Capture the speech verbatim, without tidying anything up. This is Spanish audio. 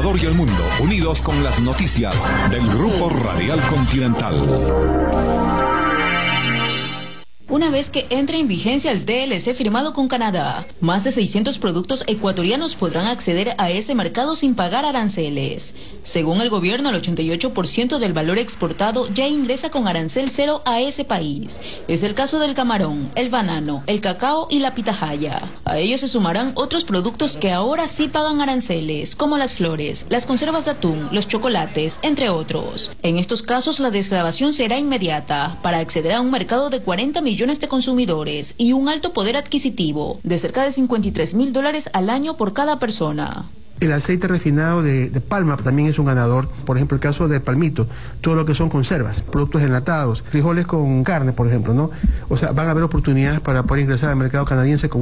Ecuador y el mundo, unidos con las noticias del Grupo Radial Continental. Una vez que entre en vigencia el T L C firmado con Canadá, más de seiscientos productos ecuatorianos podrán acceder a ese mercado sin pagar aranceles. Según el gobierno, el ochenta y ocho por ciento del valor exportado ya ingresa con arancel cero a ese país. Es el caso del camarón, el banano, el cacao y la pitahaya. A ellos se sumarán otros productos que ahora sí pagan aranceles, como las flores, las conservas de atún, los chocolates, entre otros. En estos casos, la desgravación será inmediata para acceder a un mercado de cuarenta millones de consumidores y un alto poder adquisitivo de cerca de cincuenta y tres mil dólares al año por cada persona. El aceite refinado de, de palma también es un ganador. Por ejemplo, el caso del palmito, todo lo que son conservas, productos enlatados, frijoles con carne, por ejemplo, ¿no? O sea, van a haber oportunidades para poder ingresar al mercado canadiense con